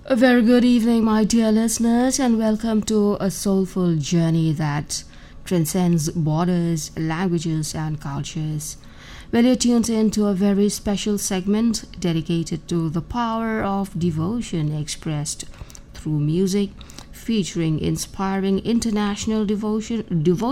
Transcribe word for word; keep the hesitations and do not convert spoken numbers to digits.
A very good evening, my dear listeners, and welcome to a soulful journey that transcends borders, languages, and cultures. Well, you're tuned in to a very special segment dedicated to the power of devotion expressed through music, featuring inspiring international devotion, devotion